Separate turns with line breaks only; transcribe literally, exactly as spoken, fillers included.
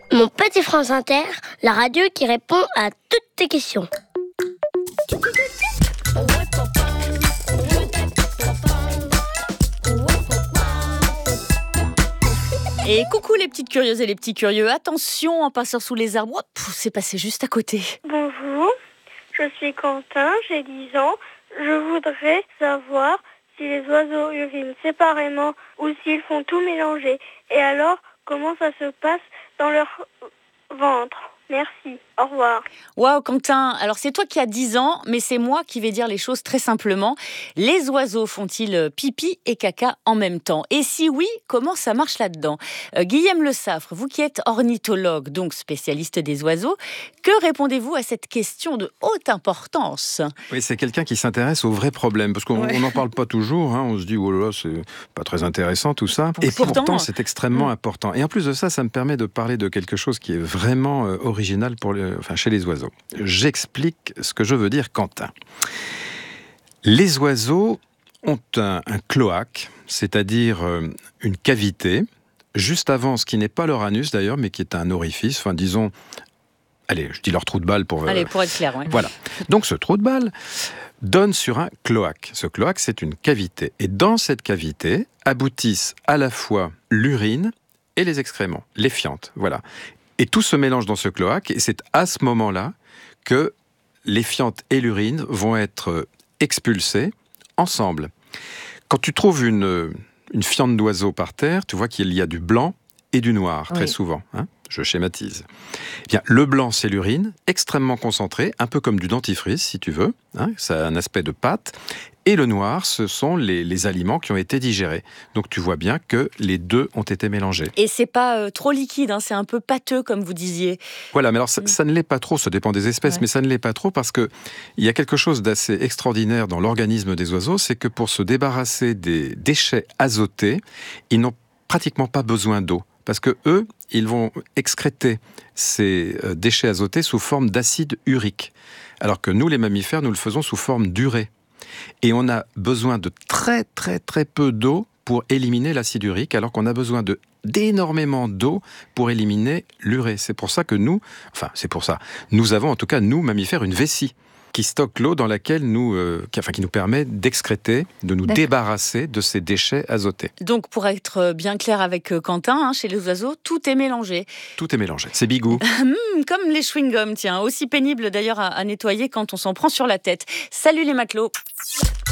Mon petit France Inter, la radio qui répond à toutes tes questions.
Et coucou les petites curieuses et les petits curieux, attention en passant sous les arbres, Oups, c'est passé juste à côté.
Bonjour, je suis Quentin, j'ai dix ans. Je voudrais savoir si les oiseaux urinent séparément ou s'ils font tout mélanger. Et alors, comment ça se passe dans leur ventre? Merci, au revoir.
Waouh Quentin, alors c'est toi qui as dix ans, mais c'est moi qui vais dire les choses très simplement. Les oiseaux font-ils pipi et caca en même temps? Et si oui, comment ça marche là-dedans? euh, Guillaume Le Saffre, vous qui êtes ornithologue, donc spécialiste des oiseaux, que répondez-vous à cette question de haute importance?
Oui, c'est quelqu'un qui s'intéresse aux vrais problèmes, parce qu'on
Ouais.
n'en parle pas toujours, hein, on se dit, oh là là, c'est pas très intéressant tout ça. Et
Pourtant,
pourtant, c'est extrêmement
mm.
important. Et en plus de ça, ça me permet de parler de quelque chose qui est vraiment euh, original pour les, enfin, chez les oiseaux. J'explique ce que je veux dire, Quentin. Les oiseaux ont un, un cloaque, c'est-à-dire euh, une cavité, juste avant ce qui n'est pas leur anus d'ailleurs, mais qui est un orifice, enfin disons, allez, je dis leur trou de balle pour...
Allez, pour être clair, ouais.
Voilà. Donc ce trou de balle donne sur un cloaque. Ce cloaque, c'est une cavité. Et dans cette cavité aboutissent à la fois l'urine et les excréments, les fientes. Voilà. Et tout se mélange dans ce cloaque, et c'est à ce moment-là que les fientes et l'urine vont être expulsées ensemble. Quand tu trouves une, une fiente d'oiseau par terre, tu vois qu'il y a du blanc et du noir, très
Oui.
souvent. Hein, je schématise. Eh bien, le blanc, c'est l'urine, extrêmement concentrée, un peu comme du dentifrice, si tu veux. Hein, ça a un aspect de pâte. Et le noir, ce sont les, les aliments qui ont été digérés. Donc tu vois bien que les deux ont été mélangés.
Et c'est pas euh, trop liquide, hein, c'est un peu pâteux comme vous disiez.
Voilà, mais alors ça, ça ne l'est pas trop, ça dépend des espèces,
Ouais.
mais ça ne l'est pas trop parce qu'il y a quelque chose d'assez extraordinaire dans l'organisme des oiseaux, c'est que pour se débarrasser des déchets azotés, ils n'ont pratiquement pas besoin d'eau. Parce que eux, ils vont excréter ces déchets azotés sous forme d'acide urique. Alors que nous, les mammifères, nous le faisons sous forme d'urée. Et on a besoin de très très très peu d'eau pour éliminer l'acide urique, alors qu'on a besoin de d'énormément d'eau pour éliminer l'urée. C'est pour ça que nous, enfin c'est pour ça, nous avons en tout cas, nous mammifères, une vessie qui stocke l'eau dans laquelle nous, euh, qui, enfin, qui nous permet d'excréter, de nous
D'accord.
débarrasser de ces déchets azotés.
Donc pour être bien clair avec Quentin, hein, chez les oiseaux, tout est mélangé.
Tout est mélangé, c'est bigou.
Mmh, comme les chewing-gums, tiens, aussi pénible d'ailleurs à, à nettoyer quand on s'en prend sur la tête. Salut les matelots.